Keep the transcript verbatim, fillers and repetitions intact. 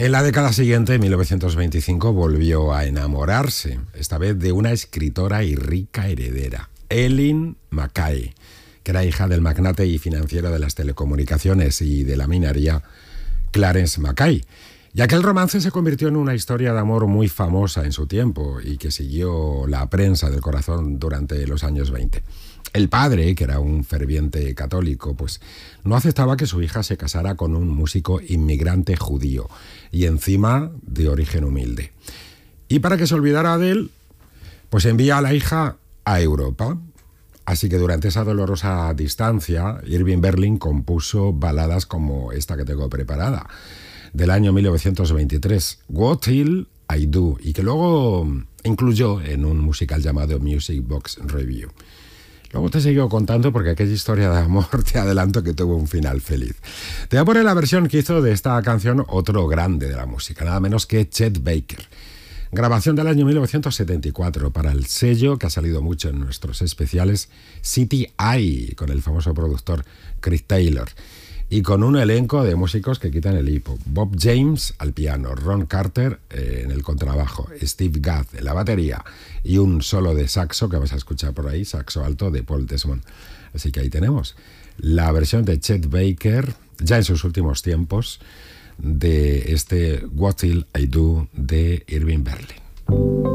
En la década siguiente, en mil novecientos veinticinco, volvió a enamorarse, esta vez de una escritora y rica heredera, Eileen Mackay, que era hija del magnate y financiero de las telecomunicaciones y de la minería, Clarence Mackay. Y aquel romance se convirtió en una historia de amor muy famosa en su tiempo y que siguió la prensa del corazón durante los años veinte. El padre, que era un ferviente católico, pues no aceptaba que su hija se casara con un músico inmigrante judío y encima de origen humilde. Y para que se olvidara de él, pues envía a la hija a Europa. Así que durante esa dolorosa distancia, Irving Berlin compuso baladas como esta que tengo preparada, del año mil novecientos veintitrés, What Will I Do, y que luego incluyó en un musical llamado Music Box Review. Luego te sigo contando porque aquella historia de amor te adelanto que tuvo un final feliz. Te voy a poner la versión que hizo de esta canción otro grande de la música, nada menos que Chet Baker. Grabación del año mil novecientos setenta y cuatro para el sello que ha salido mucho en nuestros especiales, City Eye, con el famoso productor Chris Taylor. Y con un elenco de músicos que quitan el hipo. Bob James al piano, Ron Carter eh, en el contrabajo, Steve Gadd en la batería y un solo de saxo que vas a escuchar por ahí, saxo alto de Paul Desmond. Así que ahí tenemos la versión de Chet Baker, ya en sus últimos tiempos, de este What Will I Do de Irving Berlin.